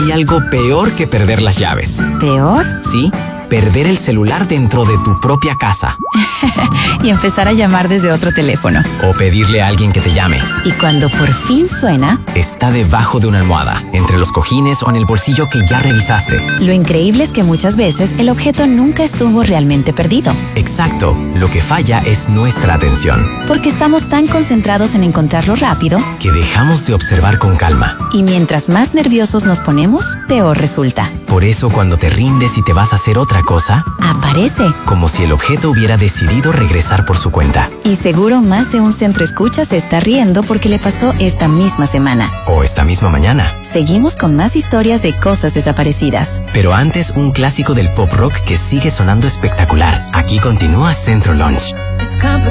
hay algo peor que perder las llaves. ¿Peor? Sí, perder el celular dentro de tu propia casa. Y empezar a llamar desde otro teléfono. O pedirle a alguien que te llame. Y cuando por fin suena, está debajo de una almohada, entre los cojines o en el bolsillo que ya revisaste. Lo increíble es que muchas veces el objeto nunca estuvo realmente perdido. Exacto, lo que falla es nuestra atención. Porque estamos tan concentrados en encontrarlo rápido que dejamos de observar con calma. Y mientras más nerviosos nos ponemos, peor resulta. Por eso cuando te rindes y te vas a hacer otra cosa, aparece. Como si el objeto hubiera decidido regresar por su cuenta. Y seguro más de un centro escucha se está riendo porque le pasó esta misma semana. O esta misma mañana. Seguimos con más historias de cosas desaparecidas. Pero antes, un clásico del pop rock que sigue sonando espectacular. Aquí continúa Centro Launch.